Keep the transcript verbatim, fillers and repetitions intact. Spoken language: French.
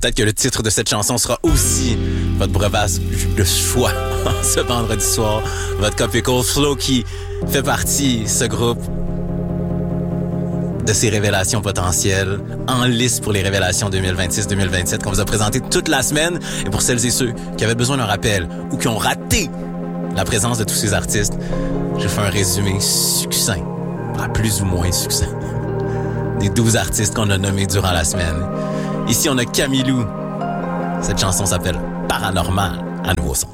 Peut-être que le titre de cette chanson sera aussi votre breuvage de choix ce vendredi soir. Votre copie Cold Flow qui fait partie, ce groupe, de ces révélations potentielles, en liste pour les révélations deux mille vingt-six deux mille vingt-sept qu'on vous a présenté toute la semaine. Et pour celles et ceux qui avaient besoin d'un rappel ou qui ont raté la présence de tous ces artistes, j'ai fait un résumé succinct, à plus ou moins succinct, des douze artistes qu'on a nommés durant la semaine. Ici, on a Camilou. Cette chanson s'appelle Paranormal à Nouveau Son.